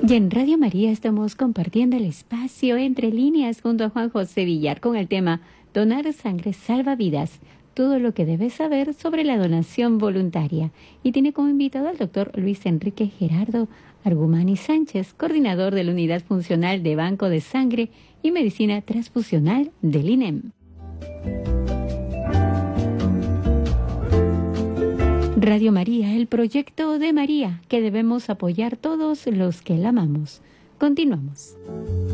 Y en Radio María estamos compartiendo el espacio Entre Líneas junto a Juan José Villar con el tema Donar sangre salva vidas. Todo lo que debes saber sobre la donación voluntaria. Y tiene como invitado al doctor Luis Enrique Gerardo Argumani Sánchez, coordinador de la Unidad Funcional de Banco de Sangre y Medicina Transfusional del INEM. Radio María, el proyecto de María, que debemos apoyar todos los que la amamos. Continuamos.